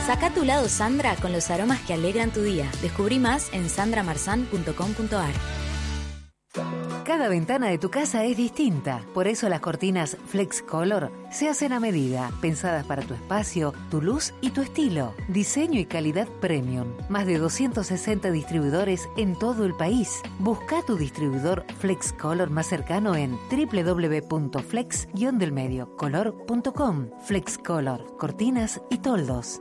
Saca tu lado Sandra con los aromas que alegran tu día. Descubrí más en sandramarzan.com.ar. Cada ventana de tu casa es distinta. Por eso las cortinas FlexColor se hacen a medida, pensadas para tu espacio, tu luz y tu estilo. Diseño y calidad premium. Más de 260 distribuidores en todo el país. Busca tu distribuidor FlexColor más cercano en www.flex-color.com. FlexColor, cortinas y toldos.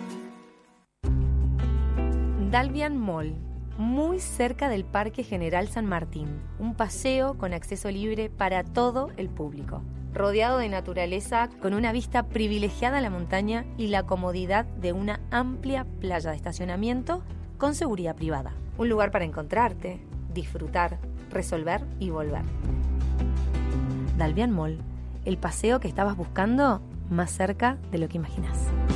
Dalvian Mall, muy cerca del Parque General San Martín. Un paseo con acceso libre para todo el público. Rodeado de naturaleza, con una vista privilegiada a la montaña y la comodidad de una amplia playa de estacionamiento con seguridad privada. Un lugar para encontrarte, disfrutar, resolver y volver. Dalvian Mall, el paseo que estabas buscando más cerca de lo que imaginas.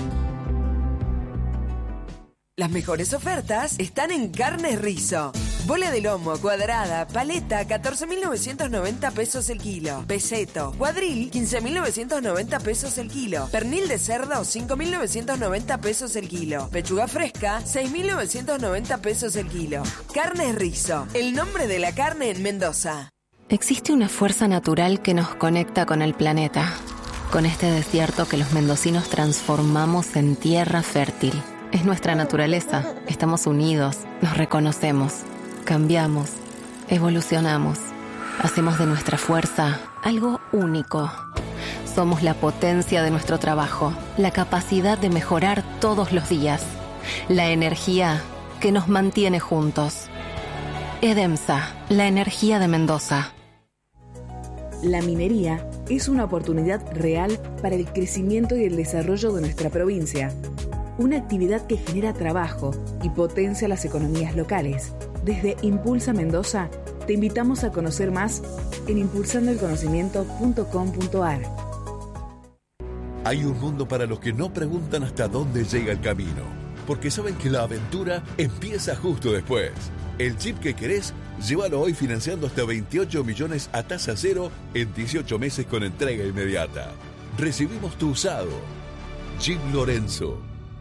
Las mejores ofertas están en Carnes Rizo. Bola de lomo, cuadrada, paleta, 14.990 pesos el kilo. Peseto, cuadril, 15.990 pesos el kilo. Pernil de cerdo, 5.990 pesos el kilo. Pechuga fresca, 6.990 pesos el kilo. Carnes Rizo, el nombre de la carne en Mendoza. Existe una fuerza natural que nos conecta con el planeta, con este desierto que los mendocinos transformamos en tierra fértil. Es nuestra naturaleza. Estamos unidos, nos reconocemos, cambiamos, evolucionamos. Hacemos de nuestra fuerza algo único. Somos la potencia de nuestro trabajo, la capacidad de mejorar todos los días, la energía que nos mantiene juntos. EDEMSA, la energía de Mendoza. La minería es una oportunidad real para el crecimiento y el desarrollo de nuestra provincia. Una actividad que genera trabajo y potencia las economías locales. Desde Impulsa Mendoza, te invitamos a conocer más en impulsandoelconocimiento.com.ar. Hay un mundo para los que no preguntan hasta dónde llega el camino, porque saben que la aventura empieza justo después. El chip que querés, llévalo hoy financiando hasta 28 millones a tasa cero en 18 meses con entrega inmediata. Recibimos tu usado. Chip Lorenzo.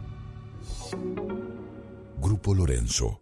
Grupo Lorenzo.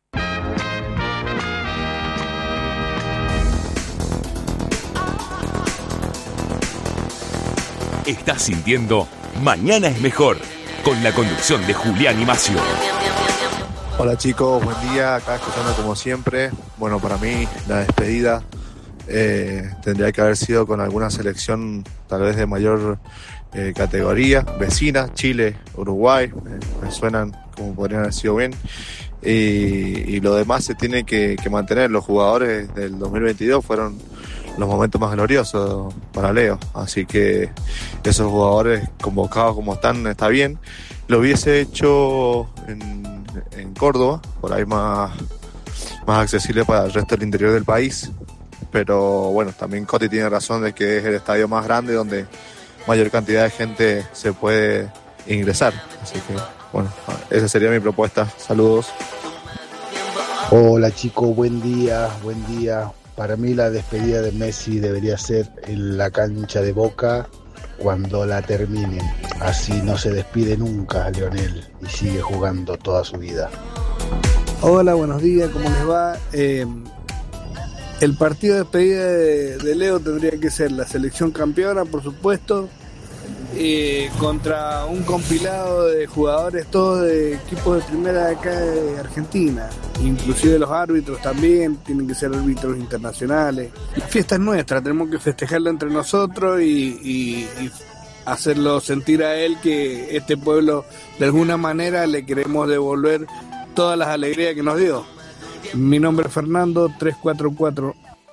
Estás sintiendo Mañana es Mejor, con la conducción de Julián Imacio. Hola chicos, buen día, acá escuchando como siempre. Bueno, para mí la despedida tendría que haber sido con alguna selección tal vez de mayor categoría, vecina, Chile, Uruguay, me suenan como podrían haber sido bien. Y lo demás se tiene que mantener. Los jugadores del 2022 fueron los momentos más gloriosos para Leo, así que esos jugadores convocados como están, está bien. Lo hubiese hecho en Córdoba, por ahí más accesible para el resto del interior del país, pero bueno, también Coti tiene razón de que es el estadio más grande donde mayor cantidad de gente se puede ingresar, así que bueno, esa sería mi propuesta. Saludos. Hola chicos, buen día. Para mí la despedida de Messi debería ser en la cancha de Boca cuando la terminen. Así no se despide nunca Lionel y sigue jugando toda su vida. Hola, buenos días, ¿cómo les va? El partido de despedida de Leo tendría que ser la selección campeona, por supuesto, contra un compilado de jugadores todos de equipos de primera de acá de Argentina, inclusive los árbitros también tienen que ser árbitros internacionales. La fiesta es nuestra, tenemos que festejarla entre nosotros y hacerlo sentir a él que este pueblo de alguna manera le queremos devolver todas las alegrías que nos dio. Mi nombre es Fernando 344.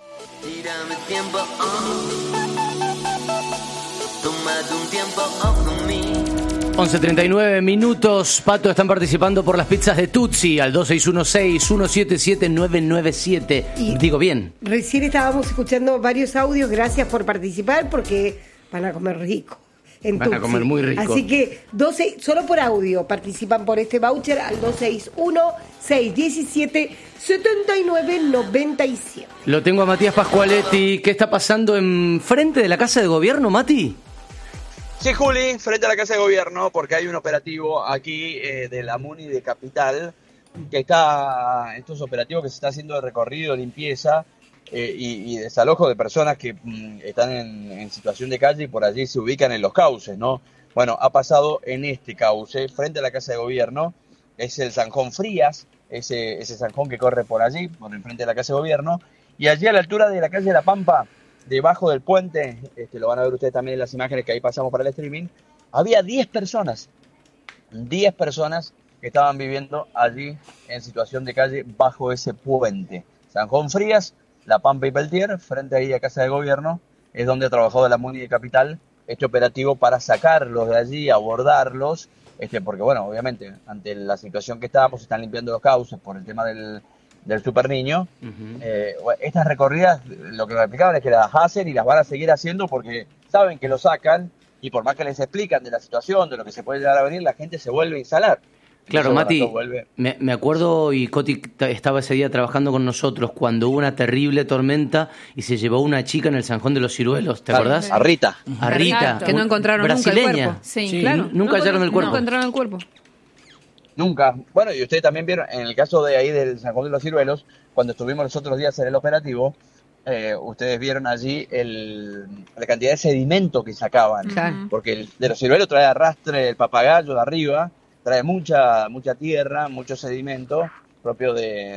11:39 minutos. Pato, están participando por las pizzas de Tutsi al 2616-177-997. Digo bien. Recién estábamos escuchando varios audios. Gracias por participar porque van a comer rico. Van a comer muy rico. Así que 12, solo por audio participan por este voucher al 261-617-7997. Lo tengo a Matías Pascualetti. ¿Qué está pasando enfrente de la Casa de Gobierno, Mati? Sí, Juli, frente a la Casa de Gobierno, porque hay un operativo aquí de la Muni de Capital, que está, estos operativos que se está haciendo de recorrido, limpieza y desalojo de personas que están en situación de calle y por allí se ubican en los cauces, ¿no? Bueno, ha pasado en este cauce, frente a la Casa de Gobierno, es el Zanjón Frías, ese zanjón que corre por allí, por enfrente de la Casa de Gobierno, y allí a la altura de la calle de La Pampa, debajo del puente, lo van a ver ustedes también en las imágenes que ahí pasamos para el streaming, había 10 personas que estaban viviendo allí en situación de calle bajo ese puente. Zanjón Frías, La Pampa y Peltier, frente ahí a Casa de Gobierno, es donde ha trabajado la Muni de Capital este operativo para sacarlos de allí, abordarlos, porque bueno, obviamente, ante la situación que estábamos, se están limpiando los cauces por el tema del Super Niño. Estas recorridas, lo que nos explicaban es que las hacen y las van a seguir haciendo porque saben que lo sacan y por más que les explican de la situación, de lo que se puede llegar a venir, la gente se vuelve a instalar. Claro, Entonces, Mati, me acuerdo, y Coti estaba ese día trabajando con nosotros, cuando hubo una terrible tormenta y se llevó una chica en el Zanjón de los Ciruelos, ¿te acordás? A Rita. A Rita. Exacto. Que no encontraron brasileña. nunca el cuerpo. Sí, claro. Nunca hallaron el cuerpo. No encontraron el cuerpo. Nunca. Bueno, y ustedes también vieron, en el caso de ahí del Zanjón de los Ciruelos, cuando estuvimos los otros días en el operativo, ustedes vieron allí la cantidad de sedimento que sacaban. Claro. Porque de los ciruelos trae arrastre el papagayo de arriba, trae mucha tierra, mucho sedimento propio de